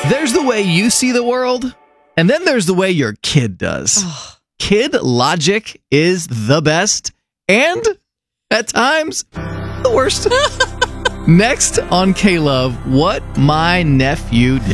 There's the way you see the world, and then there's the way your kid does. Kid logic is the best, and at times, the worst. Next on K-Love, what my nephew did.